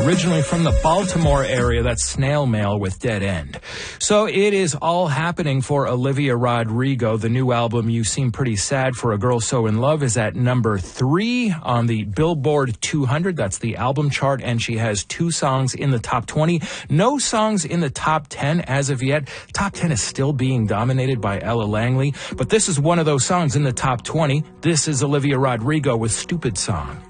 originally from the Baltimore area. That's Snail Mail with Dead End. So it is all happening for Olivia Rodrigo. The new album, You Seem Pretty Sad for a Girl So in Love, is at number 3 on the Billboard 200. That's the album chart, and she has 2 songs in the top 20. No songs in the top 10 as of yet. Top 10 is still being dominated by Ella Langley, but this is one of those songs in the top 20. This is Olivia Rodrigo with Stupid Song.